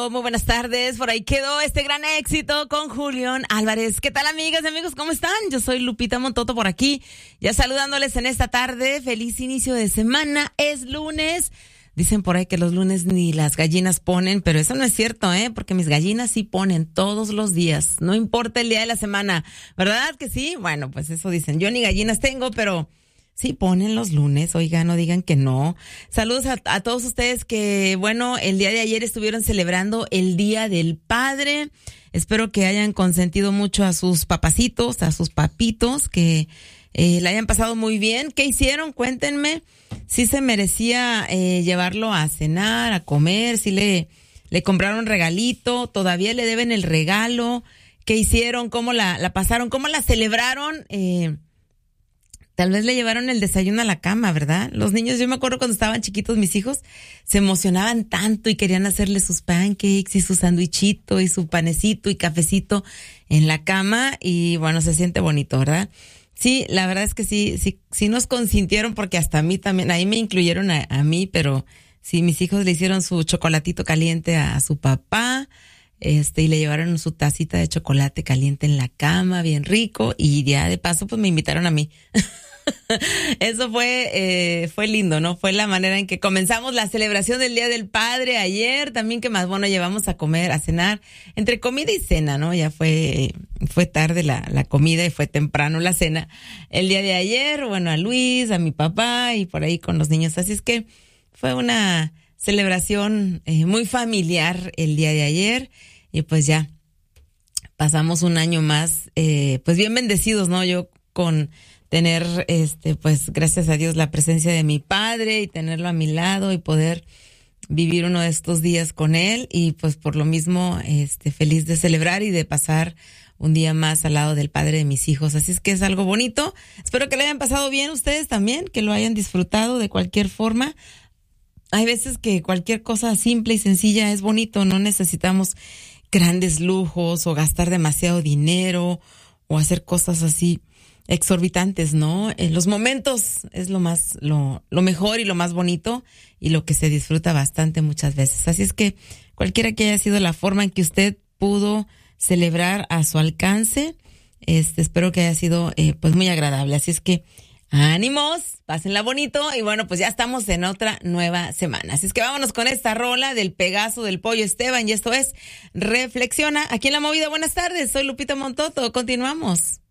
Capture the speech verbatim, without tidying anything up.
Montoto, muy buenas tardes. Por ahí quedó este gran éxito con Julián Álvarez. ¿Qué tal, amigas y amigos? ¿Cómo están? Yo soy Lupita Montoto por aquí, ya saludándoles en esta tarde. Feliz inicio de semana. Es lunes. Dicen por ahí que los lunes ni las gallinas ponen, pero eso no es cierto, ¿eh? Porque mis gallinas sí ponen todos los días. No importa el día de la semana. ¿Verdad que sí? Bueno, pues eso dicen. Yo ni gallinas tengo, pero sí ponen los lunes, oiga, no digan que no. Saludos a, a todos ustedes que, bueno, el día de ayer estuvieron celebrando el Día del Padre. Espero que hayan consentido mucho a sus papacitos, a sus papitos, que eh, la hayan pasado muy bien. ¿Qué hicieron? Cuéntenme. Sí se merecía eh, llevarlo a cenar, a comer, sí le, le compraron regalito, todavía le deben el regalo. ¿Qué hicieron? ¿Cómo la, la pasaron? ¿Cómo la celebraron? Eh... Tal vez le llevaron el desayuno a la cama, ¿verdad? Los niños, yo me acuerdo cuando estaban chiquitos mis hijos, se emocionaban tanto y querían hacerle sus pancakes y su sandwichito y su panecito y cafecito en la cama y bueno, se siente bonito, ¿verdad? Sí, la verdad es que sí, sí, sí nos consintieron porque hasta a mí también, ahí me incluyeron a, a mí, pero sí, mis hijos le hicieron su chocolatito caliente a, a su papá. Este, y le llevaron su tacita de chocolate caliente en la cama, bien rico, y ya de paso pues me invitaron a mí. Eso fue, eh, fue lindo, ¿no? Fue la manera en que comenzamos la celebración del Día del Padre ayer, también que más, bueno, llevamos a comer, a cenar, entre comida y cena, ¿no? Ya fue, fue tarde la, la comida y fue temprano la cena. El día de ayer, bueno, a Luis, a mi papá y por ahí con los niños, así es que fue una celebración eh, muy familiar el día de ayer y pues ya pasamos un año más, eh, pues bien bendecidos, ¿no? Yo con tener, este, pues gracias a Dios la presencia de mi padre y tenerlo a mi lado y poder vivir uno de estos días con él y pues por lo mismo, este, feliz de celebrar y de pasar un día más al lado del padre de mis hijos. Así es que es algo bonito. Espero que le hayan pasado bien ustedes también, que lo hayan disfrutado de cualquier forma. Hay veces que cualquier cosa simple y sencilla es bonito, no necesitamos grandes lujos o gastar demasiado dinero o hacer cosas así exorbitantes, ¿no? En los momentos es lo más, lo, lo mejor y lo más bonito y lo que se disfruta bastante muchas veces. Así es que cualquiera que haya sido la forma en que usted pudo celebrar a su alcance, este, espero que haya sido eh, pues muy agradable. Así es que ánimos, pásenla bonito y bueno, pues ya estamos en otra nueva semana. Así es que vámonos con esta rola del Pegaso del Pollo Esteban y esto es Reflexiona aquí en La Movida. Buenas tardes, soy Lupita Montoto, continuamos.